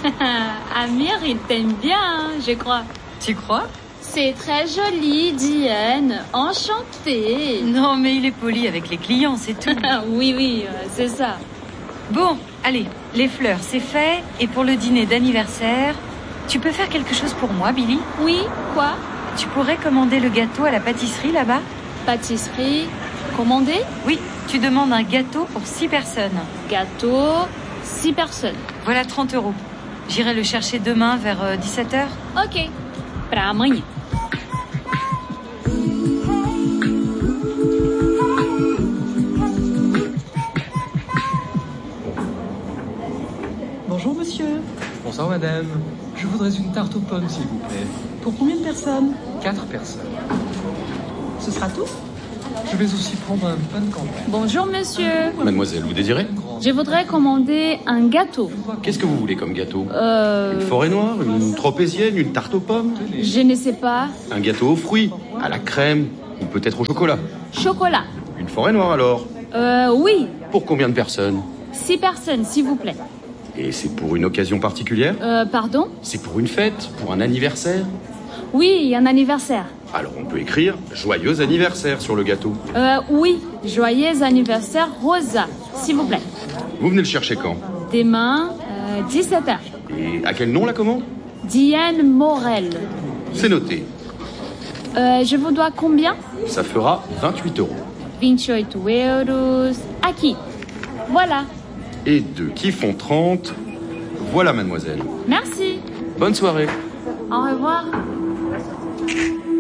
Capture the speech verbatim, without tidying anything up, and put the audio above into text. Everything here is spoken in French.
Amir, il t'aime bien, hein, je crois. Tu crois? C'est très joli, Diane. Enchantée. Non, mais il est poli avec les clients, c'est tout. Oui, oui, c'est ça. Bon, allez, les fleurs, c'est fait. Et pour le dîner d'anniversaire, tu peux faire quelque chose pour moi, Billy? Oui, quoi? Tu pourrais commander le gâteau à la pâtisserie, là-bas? Pâtisserie? Commander? Oui, tu demandes un gâteau pour six personnes. Gâteau, six personnes. Voilà trente euros. J'irai le chercher demain vers dix-sept heures. Ok, pra amanhã. Bonjour monsieur. Bonsoir madame. Je voudrais une tarte aux pommes s'il vous plaît. Pour combien de personnes? Quatre personnes. Ce sera tout? Je vais aussi prendre un pain de campagne. Bonjour monsieur. Mademoiselle, vous désirez? Je voudrais commander un gâteau. Qu'est-ce que vous voulez comme gâteau? Euh... Une forêt noire, une tropézienne, une tarte aux pommes? Je ne sais pas. Un gâteau aux fruits, à la crème, ou peut-être au chocolat? Chocolat. Une forêt noire alors? Euh, oui. Pour combien de personnes? Six personnes, s'il vous plaît. Et c'est pour une occasion particulière? Euh, pardon? C'est pour une fête? Pour un anniversaire? Oui, un anniversaire. Alors on peut écrire « Joyeux anniversaire » sur le gâteau. Euh, oui. Joyeux anniversaire, Rosa, s'il vous plaît. Vous venez le chercher quand? Demain, euh, dix-sept heures. Et à quel nom la commande? Diane Morel. C'est noté. Euh, je vous dois combien? Ça fera vingt-huit euros. vingt-huit euros. Aqui. Voilà. Et deux qui font trente. Voilà mademoiselle. Merci. Bonne soirée. Au revoir.